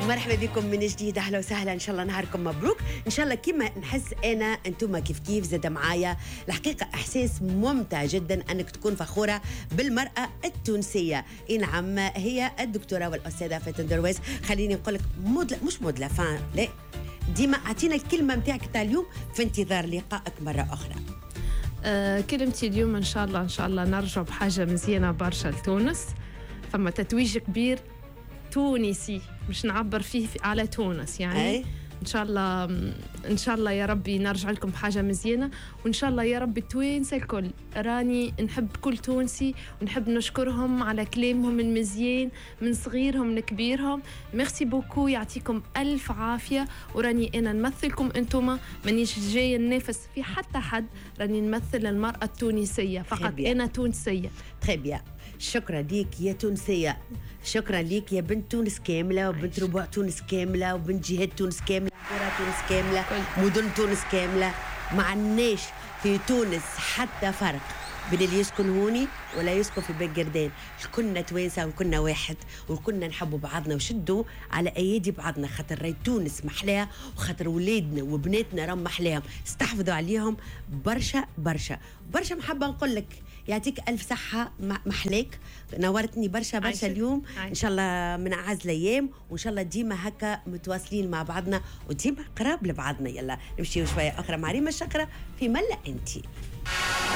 مرحبا بكم من جديد. اهلا وسهلا، ان شاء الله نهاركم مبروك. ان شاء الله كما نحس انا انتم كيف زاد معايا. الحقيقه احساس ممتع جدا انك تكون فخوره بالمراه التونسيه. اي نعم، هي الدكتوره والاستاذه فاتن درويش. خليني نقول لك مش مودلا فان، لا ديما اعطينا الكلمه نتاعك تاع اليوم في انتظار لقائك مره اخرى. كلمتي اليوم ان شاء الله نرجع بحاجه مزيانه برشا لتونس. فما تتويج كبير تونسي مش نعبر فيه على تونس يعني أي. ان شاء الله يا ربي نرجع لكم بحاجه مزيانه، وان شاء الله يا ربي التوانسه الكل. راني نحب كل تونسي ونحب نشكرهم على كلامهم المزيان من صغيرهم لكبيرهم. ميرسي بوكو، يعطيكم الف عافيه. وراني انا نمثلكم انتم، مانيش جايه ننافس في حتى حد، راني نمثل المراه التونسيه فقط. انا تونسيه. تخيبيا، شكرا ليك يا تونسية، شكرا ليك يا بنت تونس كاملة وبنت ربوع تونس كاملة وبنت جهات تونس كاملة، قرى تونس كاملة، مدن تونس كاملة. ما عندناش في تونس حتى فرق بين اللي يسكن هوني ولا يسكن في بقردان. كنا توانسة وكنا واحد وكنا نحبوا بعضنا وشدوا على أيدي بعضنا، خاطر راي تونس محلاها وخاطر ولادنا وبناتنا راهم محلاهم. استحفظوا عليهم برشا برشا برشا. محبة نقول لك يعطيك ألف صحة محلاك، نورتني برشا برشا اليوم. إن شاء الله من أعز الأيام، وإن شاء الله ديما هكا متواصلين مع بعضنا وديما قراب لبعضنا. يلا نمشي شوية أخرى مع ريما الشقرة في ملا أنتي.